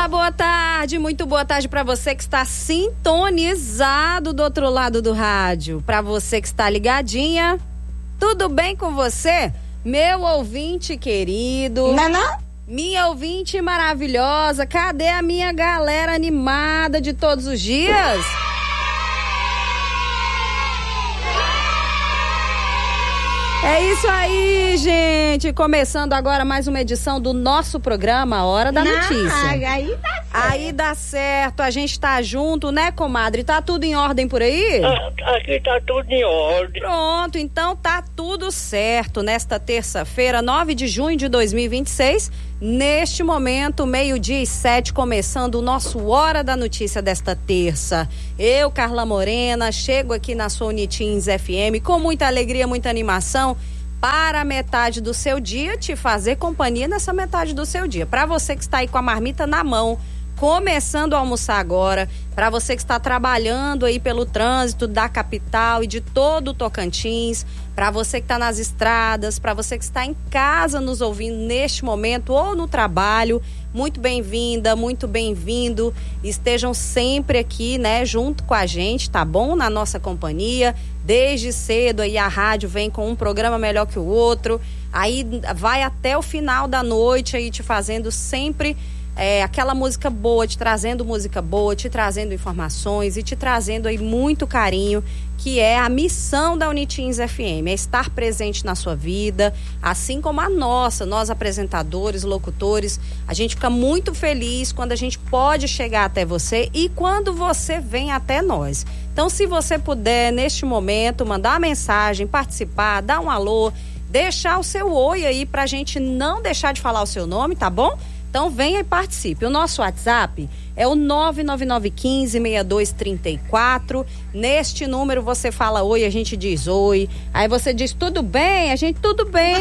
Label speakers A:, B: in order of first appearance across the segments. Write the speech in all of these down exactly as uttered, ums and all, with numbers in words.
A: Olá, boa tarde, muito boa tarde para você que está sintonizado do outro lado do rádio. Para você que está ligadinha, tudo bem com você? Meu ouvinte querido.
B: Não, não?
A: Minha ouvinte maravilhosa, cadê a minha galera animada de todos os dias? É isso aí, gente. Começando agora mais uma edição do nosso programa Hora da
B: Não,
A: Notícia.
B: Aí dá certo.
A: Aí dá certo, a gente tá junto, né, comadre? Tá tudo em ordem por aí?
C: Aqui tá tudo em ordem.
A: Pronto, então tá tudo certo. Nesta terça-feira, nove de junho de dois mil e vinte e seis, neste momento, meio-dia e sete, começando o nosso Hora da Notícia desta terça. Eu, Carla Morena, chego aqui na sua Unitins F M com muita alegria, muita animação para a metade do seu dia, te fazer companhia nessa metade do seu dia. Para você que está aí com a marmita na mão, começando a almoçar agora, para você que está trabalhando aí pelo trânsito da capital e de todo o Tocantins, para você que está nas estradas, para você que está em casa nos ouvindo neste momento ou no trabalho, muito bem-vinda, muito bem-vindo. Estejam sempre aqui, né, junto com a gente, tá bom? Na nossa companhia. Desde cedo aí a rádio vem com um programa melhor que o outro. Aí vai até o final da noite aí te fazendo sempre É, aquela música boa, te trazendo música boa, te trazendo informações e te trazendo aí muito carinho, que é a missão da Unitins F M, é estar presente na sua vida, assim como a nossa, nós apresentadores, locutores, a gente fica muito feliz quando a gente pode chegar até você e quando você vem até nós. Então, se você puder, neste momento, mandar uma mensagem, participar, dar um alô, deixar o seu oi aí pra gente não deixar de falar o seu nome, tá bom? Então venha e participe. O nosso WhatsApp é o nove nove nove um cinco, seis dois três quatro. Neste número você fala oi, a gente diz oi. Aí você diz tudo bem, a gente tudo bem.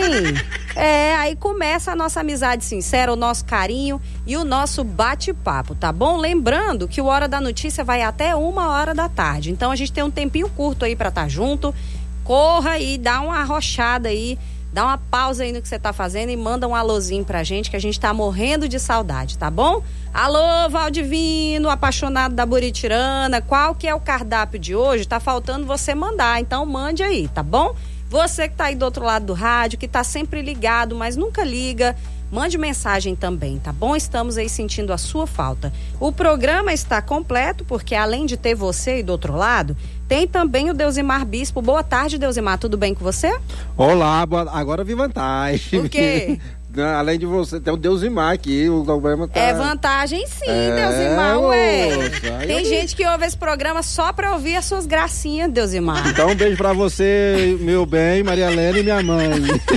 A: É, aí começa a nossa amizade sincera, o nosso carinho e o nosso bate-papo, tá bom? Lembrando que o Hora da Notícia vai até uma hora da tarde. Então a gente tem um tempinho curto aí pra estar junto. Corra e dá uma arrochada aí. Dá uma pausa aí no que você tá fazendo e manda um alôzinho pra gente, que a gente tá morrendo de saudade, tá bom? Alô, Valdivino, apaixonado da Buritirana, qual que é o cardápio de hoje? Tá faltando você mandar, então mande aí, tá bom? Você que tá aí do outro lado do rádio, que tá sempre ligado, mas nunca liga, mande mensagem também, tá bom? Estamos aí sentindo a sua falta. O programa está completo, porque além de ter você aí do outro lado, tem também o Deusimar Bispo. Boa tarde, Deusimar, tudo bem com você?
D: Olá, boa... agora eu vi vantagem.
A: O quê?
D: Além de você, tem o Deusimar aqui, o programa tá...
A: É vantagem sim,
D: é,
A: Deusimar, ué.
D: Moça,
A: tem
D: eu...
A: gente que ouve esse programa só pra ouvir as suas gracinhas, Deusimar.
D: Então um beijo pra você, meu bem, Maria Helena e minha mãe.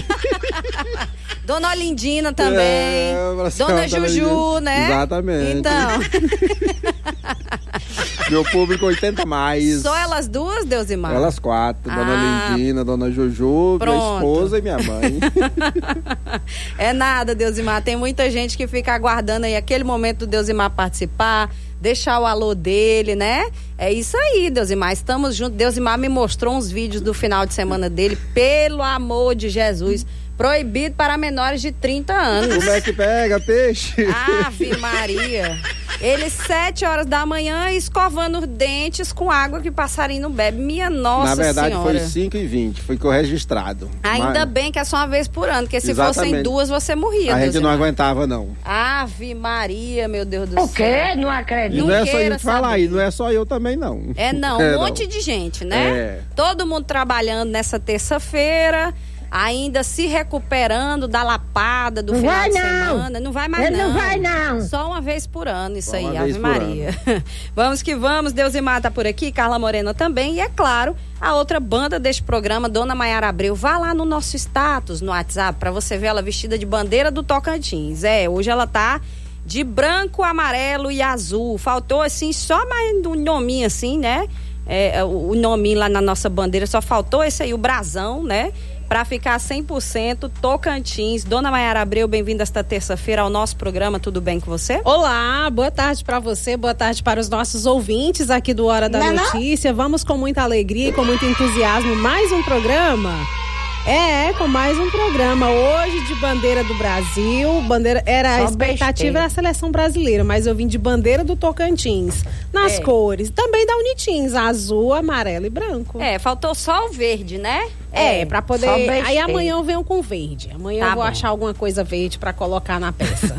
A: Dona Olindina também,
D: é,
A: Dona Juju, né?
D: Exatamente.
A: Então...
D: Meu público oitenta mais.
A: Só elas duas, Deusimar?
D: Elas quatro,
A: ah,
D: Dona Olindina, Dona Juju,
A: pronto.
D: Minha esposa e minha mãe.
A: É nada, Deusimar, tem muita gente que fica aguardando aí aquele momento do Deusimar participar, deixar o alô dele, né? É isso aí, Deusimar, estamos juntos. Deusimar me mostrou uns vídeos do final de semana dele, pelo amor de Jesus, proibido para menores de trinta anos.
D: Como é que pega peixe?
A: Ave Maria. Ele, sete horas da manhã, escovando os dentes com água que passarinho não bebe. Minha nossa
D: Na verdade,
A: senhora.
D: foi cinco e vinte, ficou registrado.
A: Ainda
D: Mas...
A: bem que é só uma vez por ano, porque se
D: Exatamente.
A: fossem duas, você morria.
D: A gente
A: Deusimar.
D: não aguentava, não.
A: Ave Maria, meu Deus do
B: O
A: céu.
B: quê? Não acredito.
D: E não,
A: Não
D: é só
A: queira
D: eu falar
A: saber.
D: aí, não é só eu também, não.
A: É não, um
D: É,
A: monte
D: não.
A: de gente, né?
D: É.
A: Todo mundo trabalhando nessa terça-feira, ainda se recuperando da lapada do
B: Não
A: final
B: vai
A: de
B: não.
A: semana. Não vai mais
B: Ele
A: não.
B: não vai não.
A: Só uma vez por ano, isso
D: Só
A: aí,
D: uma
A: Ave
D: vez por
A: Maria. Vamos que vamos, Deusimar tá por aqui, Carla Morena também, e é claro, a outra banda deste programa, Dona Maiara Abreu. Vá lá no nosso status, no WhatsApp, pra você ver ela vestida de bandeira do Tocantins. É, hoje ela tá de branco, amarelo e azul. Faltou, assim, só mais um nominho, assim, né? É, o, o nominho lá na nossa bandeira, só faltou esse aí, o brasão, né? Pra ficar cem por cento Tocantins. Dona Maiara Abreu, bem-vinda esta terça-feira ao nosso programa, tudo bem com você?
E: Olá, boa tarde para você, boa tarde para os nossos ouvintes aqui do Hora da
B: não,
E: Notícia.
B: Não?
E: Vamos com muita alegria e com muito entusiasmo, mais um programa É, com mais um programa. Hoje de bandeira do Brasil. Bandeira, era a expectativa da seleção brasileira, mas eu vim de bandeira do Tocantins. Nas é. cores. Também da Unitins, azul, amarelo e branco.
A: É, faltou só o verde, né?
E: É, é pra poder. Aí amanhã eu venho com verde. Amanhã tá eu vou bom. achar alguma coisa verde pra colocar na peça.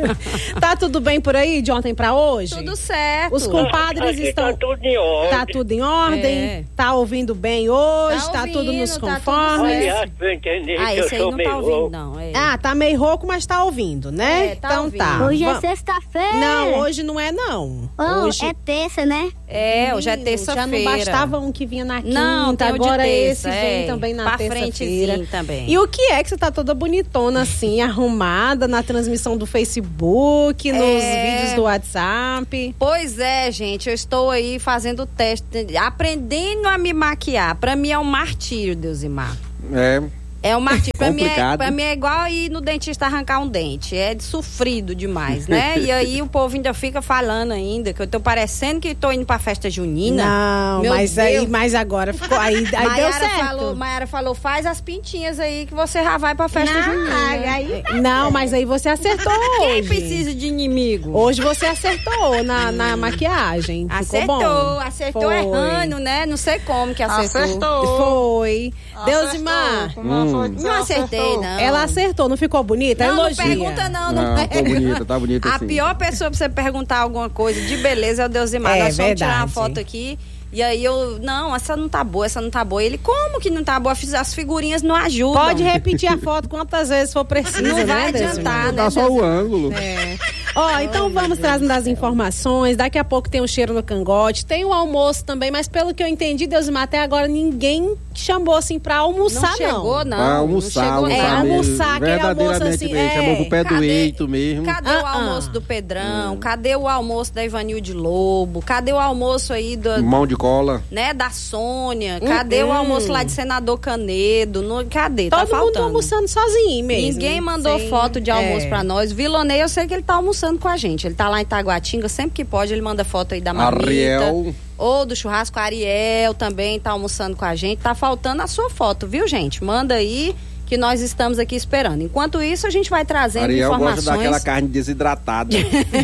E: Tá tudo bem por aí, de ontem pra hoje?
A: Tudo certo.
E: Os compadres
C: Aqui
E: estão.
C: Tá tudo em ordem.
E: Tá tudo em ordem? É. Tá ouvindo bem hoje? Tá, tá ouvindo, tudo nos conformes?
C: Tá tudo entendi
A: ah,
C: que eu
A: esse aí
C: sou
A: não
C: meio
A: tá ouvindo,
C: rouco.
A: não. É.
E: Ah, tá meio rouco, mas tá ouvindo, né?
A: É, tá
E: então
A: ouvindo.
E: tá.
B: Hoje é
E: Va-
B: sexta-feira.
E: Não, hoje não é não.
B: Oh,
E: hoje
B: é terça, né?
A: É, hoje é
E: Menino,
A: terça-feira.
E: Já não bastava um que vinha na quinta,
A: Não, tem o de
E: agora
A: terça,
E: esse
A: é.
E: vem também na
A: pra
E: terça-feira.
A: frente, também.
E: E o que é que você tá toda bonitona assim, arrumada na transmissão do Facebook, nos
A: É.
E: vídeos do WhatsApp?
A: Pois é, gente, eu estou aí fazendo teste, aprendendo a me maquiar. Pra mim é um martírio, Deusimar.
D: É.
A: É um martírio. Pra mim é,
D: Complicado.
A: pra mim é igual ir no dentista arrancar um dente. É de sofrido demais, né? E aí o povo ainda fica falando ainda que eu tô parecendo que tô indo pra festa junina.
E: Não,
A: Meu
E: mas
A: Deus.
E: aí, mas agora ficou aí, aí deu
A: Maiara
E: certo.
A: falou, Maiara falou, faz as pintinhas aí que você já vai pra festa
B: Não,
A: junina.
B: aí
E: Não, mas aí você acertou
A: Quem
E: hoje.
A: precisa de inimigo?
E: Hoje você acertou na, na maquiagem. Ficou
A: Acertou,
E: bom.
A: acertou
E: Foi.
A: errando, né? Não sei como que acertou.
F: Acertou.
E: Foi. Deusimar.
F: Como foi que você
A: Não acertei,
F: acertou?
A: não.
E: Ela acertou, não ficou bonita?
A: Não, não
E: Elogia.
A: pergunta não. Não,
D: Não, tá bonita, tá bonita
A: A
D: sim.
A: pior pessoa pra você perguntar alguma coisa de beleza é o Deusimar.
E: É,
A: Nós vamos tirar uma
E: verdade.
A: foto aqui. E aí eu, não, essa não tá boa, essa não tá boa. Ele, como que não tá boa? Fiz- As figurinhas não ajudam.
E: Pode repetir a foto quantas vezes for preciso,
A: Não
E: né,
A: vai
E: Deusimar?
A: adiantar, né?
D: Dá só o ângulo.
E: É. Ó, então vamos trazendo as informações. Daqui a pouco tem um cheiro no cangote. Tem o almoço também, mas pelo que eu entendi, Deusimar, até agora ninguém chamou assim pra almoçar,
A: Não chegou, não.
D: Pra almoçar,
A: não chegou,
E: É,
D: almoçar
A: não.
D: mesmo.
E: almoçar, aquele almoço
D: Verdadeiramente
E: assim,
D: mesmo.
E: é.
D: Chamou pro pé do
A: Cadê-
D: eito mesmo.
A: Cadê o
E: Ah, ah.
A: almoço do Pedrão? Cadê o almoço da Ivanilde Lobo? Cadê o almoço aí do,
D: Mão de cola.
A: né, da Sônia? Cadê
E: Hum,
A: o
E: hum.
A: almoço lá de Senador Canedo? No, cadê? tá
E: Todo mundo
A: faltando.
E: almoçando sozinho mesmo.
A: Ninguém mandou
E: Sim,
A: foto de almoço
E: é.
A: pra nós. Vilonei, eu sei que ele tá almoçando com a gente. Ele tá lá em Taguatinga, sempre que pode, ele manda foto aí da marmita.
D: Ariel.
A: Ou do churrasco. Ariel também tá almoçando com a gente. Tá faltando a sua foto, viu, gente? Manda aí que nós estamos aqui esperando. Enquanto isso, a gente vai trazendo
D: Ariel
A: informações.
D: gosta daquela carne desidratada.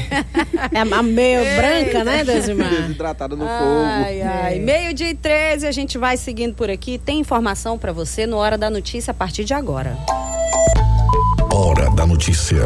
E: É a meio branca, né, Deusimar?
D: Desidratada no
A: Ai,
D: fogo.
A: ai.
E: É.
A: Meio-dia e treze, a gente vai seguindo por aqui. Tem informação pra você no Hora da Notícia a partir de agora.
G: Hora da notícia.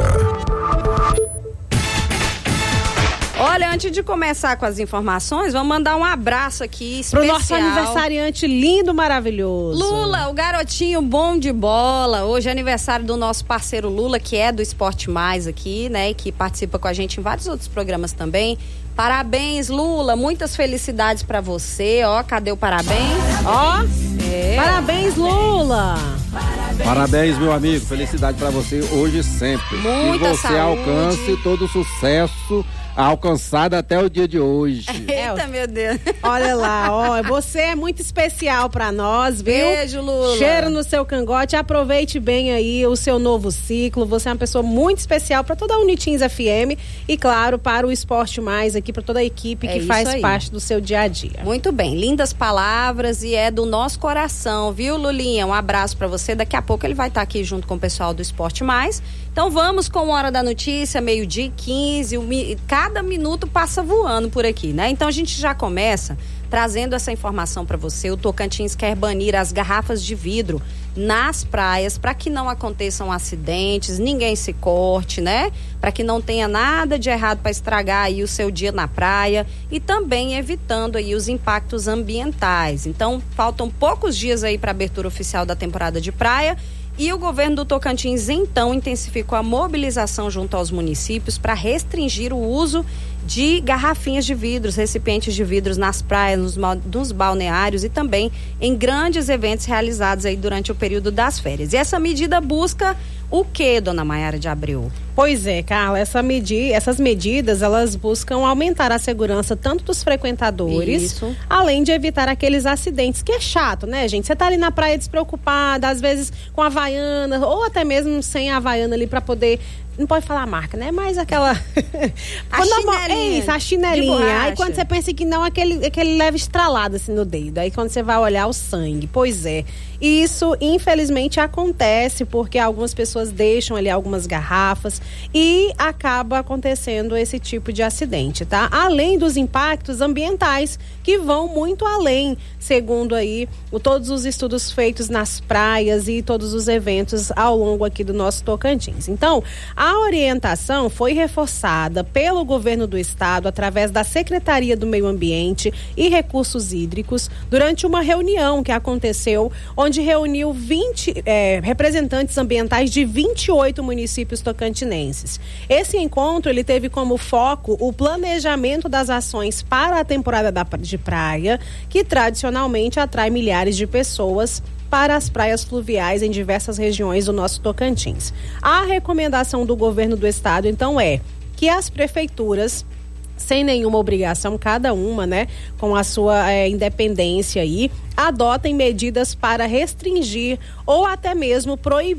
A: Olha, antes de começar com as informações, vamos mandar um abraço aqui
E: Pro
A: especial.
E: nosso aniversariante lindo, maravilhoso.
A: Lula, o garotinho bom de bola. Hoje é aniversário do nosso parceiro Lula, que é do Esporte Mais aqui, né? E que participa com a gente em vários outros programas também. Parabéns, Lula. Muitas felicidades pra você. Ó, cadê o parabéns?
E: Ó,
A: É.
E: parabéns, Lula.
D: Parabéns, meu amigo. Felicidade pra você hoje e sempre.
A: Muita
D: que você
A: saúde.
D: alcance todo o sucesso alcançado até o dia de hoje.
A: Eita, meu Deus.
E: Olha lá, ó, você é muito especial pra nós, viu?
A: Beijo, Lula.
E: Cheiro no seu cangote, aproveite bem aí o seu novo ciclo. Você é uma pessoa muito especial pra toda a Unitins F M e, claro, para o Esporte Mais aqui, pra toda a equipe
A: É
E: que
A: isso
E: faz
A: aí.
E: parte do seu dia a dia.
A: Muito bem, lindas palavras e é do nosso coração, viu, Lulinha? Um abraço pra você. Daqui a pouco ele vai estar aqui junto com o pessoal do Esporte Mais. Então vamos com Hora da Notícia, meio-dia e quinze. Cada minuto passa voando por aqui, né? Então a gente já começa trazendo essa informação para você. O Tocantins quer banir as garrafas de vidro nas praias para que não aconteçam acidentes, ninguém se corte, né? Para que não tenha nada de errado para estragar aí o seu dia na praia e também evitando aí os impactos ambientais. Então, faltam poucos dias aí para a abertura oficial da temporada de praia. E o governo do Tocantins, então, intensificou a mobilização junto aos municípios para restringir o uso de garrafinhas de vidros, recipientes de vidros nas praias, nos, nos balneários e também em grandes eventos realizados aí durante o período das férias. E essa medida busca o quê, dona Maiara de Abreu?
E: Pois é, Carla, essa medi- essas medidas, elas buscam aumentar a segurança tanto dos frequentadores,
A: Isso.
E: além de evitar aqueles acidentes, que é chato, né, gente? Você tá ali na praia despreocupada, às vezes com a havaiana, ou até mesmo sem a havaiana ali pra poder... Não pode falar a marca, né? Mas aquela...
A: A
E: Quando
A: chinelinha.
E: É isso, a
A: De
E: chinelinha.
A: borracha.
E: Aí quando você pensa que não, aquele, aquele leve estralado assim no dedo. Aí quando você vai olhar o sangue. Pois é. E isso, infelizmente, acontece porque algumas pessoas deixam ali algumas garrafas e acaba acontecendo esse tipo de acidente, tá? Além dos impactos ambientais que vão muito além, segundo aí o, todos os estudos feitos nas praias e todos os eventos ao longo aqui do nosso Tocantins. Então, a orientação foi reforçada pelo governo do estado através da Secretaria do Meio Ambiente e Recursos Hídricos durante uma reunião que aconteceu, onde reuniu vinte é, representantes ambientais de vinte e oito municípios tocantinenses. Esse encontro ele teve como foco o planejamento das ações para a temporada da, de praia, que tradicionalmente atrai milhares de pessoas para as praias fluviais em diversas regiões do nosso Tocantins. A recomendação do governo do estado, então, é que as prefeituras, sem nenhuma obrigação, cada uma, né, com a sua é, independência aí, adotem medidas para restringir ou até mesmo proibir